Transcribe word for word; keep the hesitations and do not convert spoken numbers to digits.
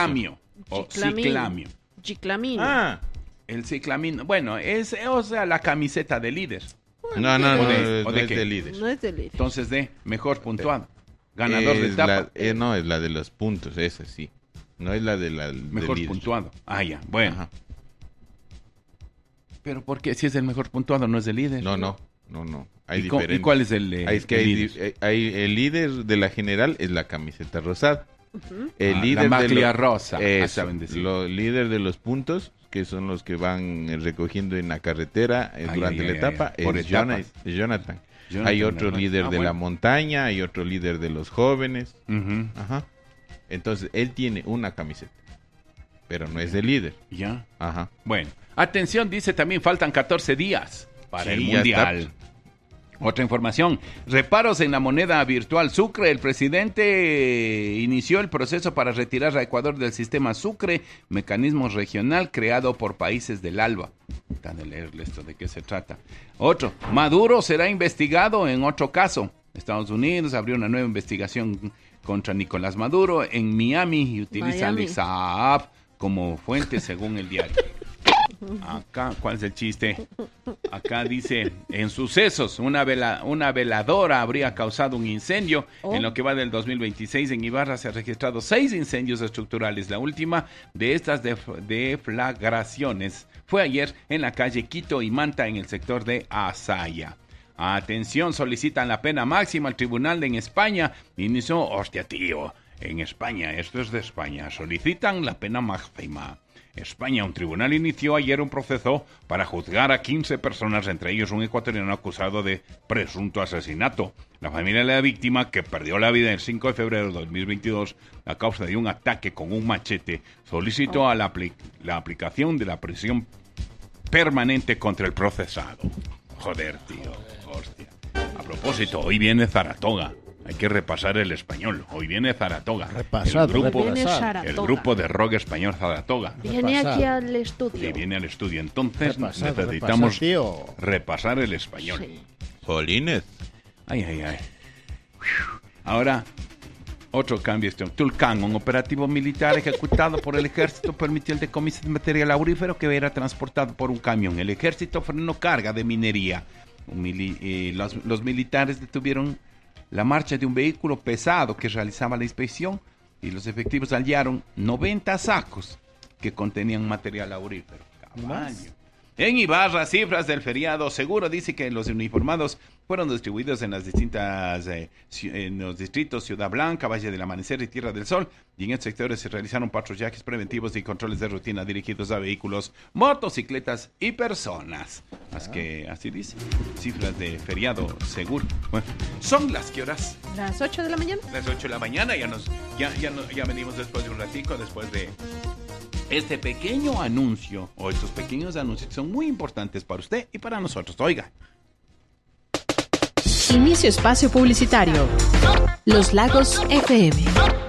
ciclamio o ciclamio. Ciclamino. Ah, el ciclamino. Bueno, es, o sea, la camiseta de líder. No, no, ¿O no, de- no, o de es qué? de líder. No es de líder. Entonces, de mejor puntuado. Ganador Es de etapa. la- eh, no, es la de los puntos, esa sí. No es la de la del Mejor líder. puntuado. Ah, ya, bueno. Ajá. Pero ¿por qué? Si es el mejor puntuado, no es el líder. No, no, no, no. Hay ¿Y, co- diferentes. y cuál es el, eh, Ahí es que el hay, líder? di- eh, hay- el líder de la general es la camiseta rosada. El Ah, líder la de maglia lo- rosa, eso, ah, saben decir. lo líder de los puntos, que son los que van eh, recogiendo en la carretera eh, Ay, durante ay, la ay, etapa, ay, por es etapas. Jonathan. es Jonathan. Jonathan Hay otro Narváez. líder Ah, de bueno. la montaña, hay otro líder de los jóvenes. Ujú. Ajá. Entonces, él tiene una camiseta, pero no es de líder. Ya. Ajá. Bueno, atención, dice también faltan catorce días para Sí, el ya Mundial. está. Otra información, reparos en la moneda virtual Sucre. El presidente inició el proceso para retirar a Ecuador del sistema Sucre, mecanismo regional creado por países del ALBA. Tan de leerle esto, ¿de qué se trata? Otro, Maduro será investigado en otro caso. Estados Unidos abrió una nueva investigación contra Nicolás Maduro en Miami y utiliza Miami. al Saab como fuente según el diario. Acá, ¿cuál es el chiste? Acá dice, en sucesos, una, vela, una veladora habría causado un incendio. Oh. En lo que va del dos mil veintiséis, en Ibarra se han registrado seis incendios estructurales. La última de estas def- deflagraciones fue ayer en la calle Quito y Manta, en el sector de Azaya. Atención, solicitan la pena máxima al tribunal en España. Inició, hostia tío, en España, esto es de España, solicitan la pena máxima. España, un tribunal inició ayer un proceso para juzgar a quince personas, entre ellos un ecuatoriano acusado de presunto asesinato. La familia de la víctima, que perdió la vida el cinco de febrero de dos mil veintidós a causa de un ataque con un machete, solicitó a la, apli- la aplicación de la prisión permanente contra el procesado. Joder, tío, hostia. A propósito, hoy viene Zaratoga. Hay que repasar el español. Hoy viene Zaratoga. Repasar, el grupo, Viene repasar. el Saratoga. grupo de rock español Zaratoga. Viene Repasar. aquí al estudio. Sí, viene al estudio. Entonces Repasar, necesitamos repasar, tío. repasar el español. Sí. Jolines. Ay, ay, ay. Ahora, otro cambio. Este, Tulcán, un operativo militar ejecutado por el ejército, permitió el decomiso de material aurífero que era transportado por un camión. El ejército frenó carga de minería. Un mili- eh, los, los militares detuvieron la marcha de un vehículo pesado que realizaba la inspección y los efectivos hallaron noventa sacos que contenían material aurífero. Caballo. En Ibarra, cifras del feriado. Seguro dice que los uniformados fueron distribuidos en las distintas, eh, ci- en los distritos Ciudad Blanca, Valle del Amanecer y Tierra del Sol. Y en estos sectores se realizaron patrullajes preventivos y controles de rutina dirigidos a vehículos, motocicletas y personas. Así que, así dice, cifras de feriado seguro. Bueno, son las que horas, Las ocho de la mañana. las ocho de la mañana. Ya nos, ya, ya, no- ya venimos después de un ratico, después de este pequeño anuncio, o estos pequeños anuncios que son muy importantes para usted y para nosotros. Oiga. Inicio espacio publicitario. Los Lagos F M.